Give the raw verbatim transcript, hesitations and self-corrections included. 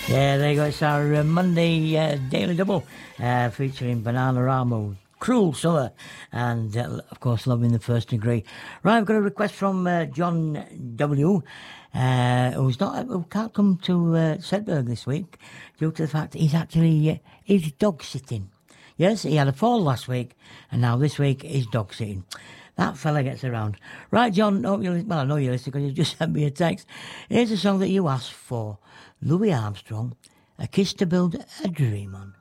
Yeah, there you go. It's our uh, Monday uh, Daily Double uh, featuring Bananarama, Cruel Summer, and uh, of course, Loving the First Degree. Right, I've got a request from uh, John W., uh, who's not, who can't come to uh, Sedberg this week due to the fact that he's actually uh, he's dog sitting. Yes, he had a fall last week, and now this week he's dog sitting. That fella gets around. Right, John, hope you, well, I know you're listening because you just sent me a text. Here's a song that you asked for. Louis Armstrong, A Kiss to Build a Dream On.